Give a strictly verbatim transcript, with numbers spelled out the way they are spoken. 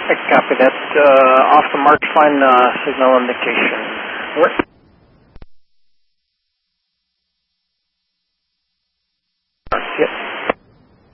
I copy that. Uh, off the mark, fine uh, signal indication. Where,